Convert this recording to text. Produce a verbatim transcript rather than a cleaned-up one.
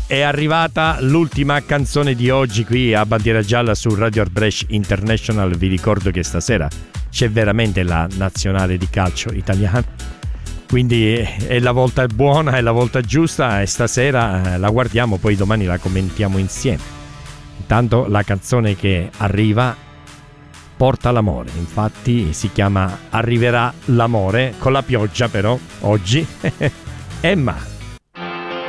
è arrivata l'ultima canzone di oggi qui a Bandiera Gialla su Radio Art Brescia International. Vi ricordo che stasera c'è veramente la nazionale di calcio italiana, quindi è la volta buona, è la volta giusta e stasera la guardiamo, poi domani la commentiamo insieme. Intanto la canzone che arriva porta l'amore, infatti si chiama Arriverà l'amore, con la pioggia però oggi. Emma.